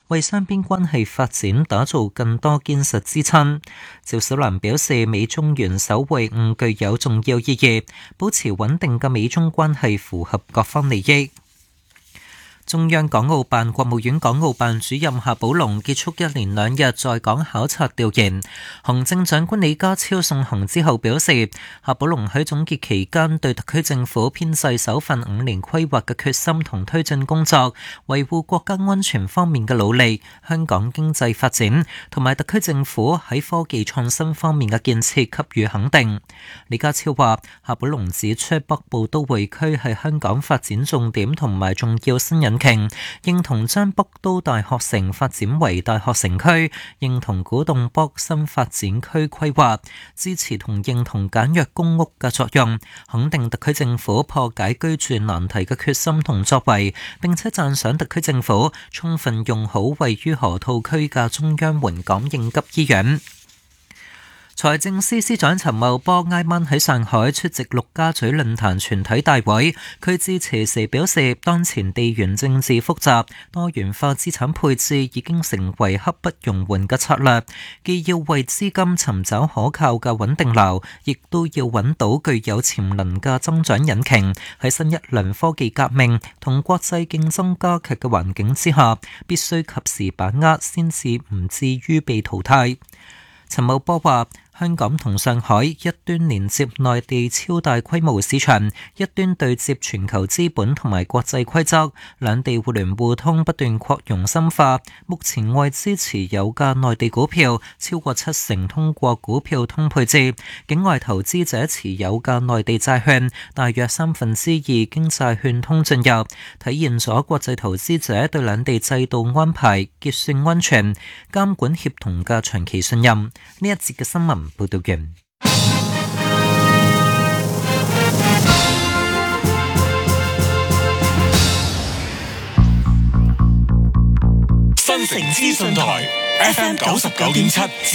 為雙邊關係發展打造更多堅實支撐。趙小蘭表示，美中元首會晤具有重要意義，保持穩定嘅美中關係符合各方利益。中央港澳辦國務院港澳辦主任夏寶龍結束一連2日在港考察調研。行政長官李家超送行之後表示，夏寶龍喺總結期間對特區政府編制首份5年規劃嘅決心同推進工作、維護國家安全方面嘅努力、香港經濟發展同埋特區政府喺科技創新方面嘅建設給予肯定。李家超話，夏寶龍指出北部都會區係香港發展重點同埋重要新引擎，認同將北都大學城發展為大學城區，認同古洞北新發展區規劃，支持同認同簡約公屋嘅作用，肯定特區政府破解居住難題嘅決心同作為，並且讚賞特區政府充分用好位於河套區嘅中央援港應急醫院。財政司司長陳茂波挨晚喺上海出席陸家嘴論壇全體大會，佢致辭時表示，當前地緣政治複雜，多元化資產配置已經成為刻不容緩嘅策略，既要為資金尋找可靠嘅穩定流，亦都要揾到具有潛能嘅增長引擎。喺新一輪科技革命同國際競爭加劇嘅環境之下，必須及時把握，先至唔至於被淘汰。陳茂波話，香港同上海一端連接內地超大規模市場，一端對接全球資本同埋國際規則，兩地互聯互通不斷擴容深化。目前外資持有嘅內地股票超過70%通過股票通配置，境外投資者持有嘅內地債券大約2/3經債券通進入，體現咗國際投資者對兩地制度安排、結算安全、監管協同嘅長期信任。呢一節嘅新聞報道完。 新城資訊台 FM 99.7